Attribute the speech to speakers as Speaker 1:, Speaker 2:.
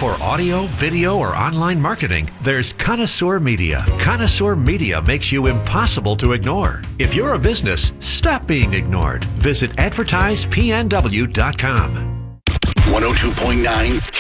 Speaker 1: For audio, video, or online marketing, there's Connoisseur Media. Connoisseur Media makes you impossible to ignore. If you're a business, stop being ignored. Visit advertisepnw.com.
Speaker 2: 102.9